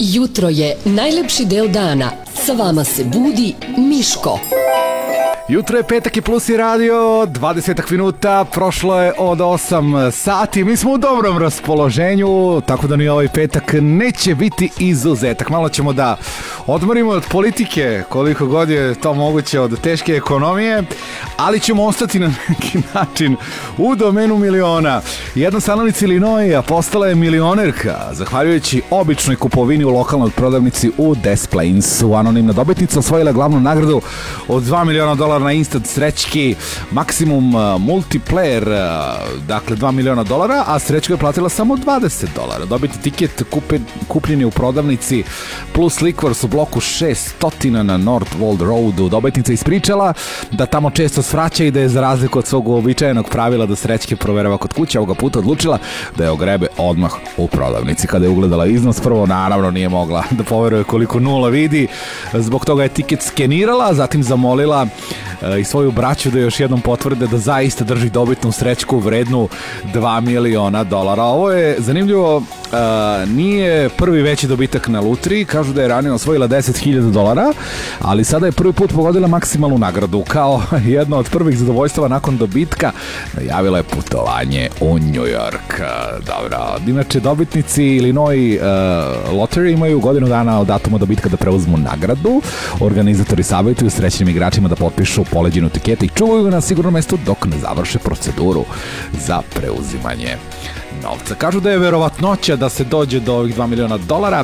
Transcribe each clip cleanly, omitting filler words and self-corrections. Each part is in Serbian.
Jutro je najlepši deo dana. Sa vama se budi Miško. Jutro je petak i Plus i radio, 20 minuta, prošlo je od 8 sati, mi smo u dobrom raspoloženju, tako da ni ovaj petak neće biti izuzetak. Malo ćemo da odmorimo od politike, koliko god je to moguće, od teške ekonomije, ali ćemo ostati na neki način u domenu miliona. Jedna stanovnica Illinoisa postala je milionerka, zahvaljujući običnoj kupovini u lokalnoj prodavnici u Des Plainsu. Anonimna dobitnica osvojila glavnu nagradu od $2 miliona na instant srećki, maksimum multiplayer, dakle $2 miliona, a srećku je platila samo $20. Dobiti tiket kupljen je u prodavnici Plus Liquors u bloku 600 na North Wall Roadu. Dobitnica ispričala da tamo često svraća i da je za razliku od svog uobičajenog pravila da srećke proverava kod kuće, ovoga puta odlučila da je ogrebe odmah u prodavnici. Kada je ugledala iznos, prvo naravno nije mogla da poveruje koliko nula vidi, zbog toga je tiket skenirala, zatim zamolila i svoju braću da još jednom potvrde da zaista drži dobitnu srećku vrednu $2 miliona. Ovo je zanimljivo, nije prvi veći dobitak na lutriji, kažu da je ranije osvojila $10,000, ali sada je prvi put pogodila maksimalnu nagradu. Kao jedno od prvih zadovoljstava nakon dobitka najavila je putovanje u New York. Dobro, inače dobitnici Illinois Lottery imaju godinu dana od datuma dobitka da preuzmu nagradu. Organizatori savjetuju srećnim igračima da potpišu poleđenu tikete i čuvaju ga na sigurnom mestu dok ne završe proceduru za preuzimanje novca. Kažu da je verovatnoća da se dođe do ovih $2 miliona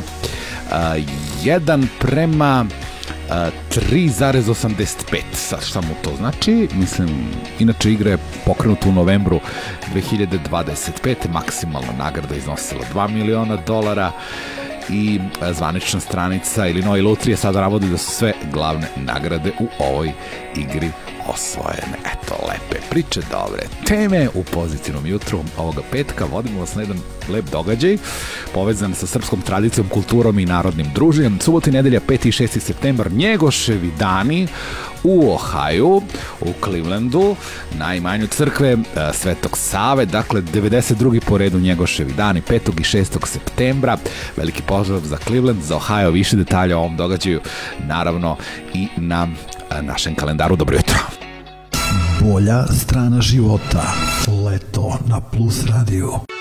1:3,85. Sad šta mu to znači? Mislim, inače igra je pokrenuta u novembru 2025. Maksimalna nagrada iznosila $2 miliona i zvanična stranica Illinois Lutrije sada navodi da su sve glavne nagrade u ovoj igri osvojene. Eto, lepe priče, dobre teme u pozitivnom jutru ovoga petka. Vodimo vas na jedan lep događaj povezan sa srpskom tradicijom, kulturom i narodnim druženjem. Subota i nedelja 5. i 6. septembar Njegoševi dani u Ohaju, u Clevelandu, na imanju crkve Svetog Save, dakle 92. po redu Njegoševi dani 5. i 6. septembra. Veliki pozdrav za Cleveland, za Ohio. Više detalja o ovom događaju naravno i na našem kalendaru. Dobro jutro. Bolja strana života. Leto na Plus radiju.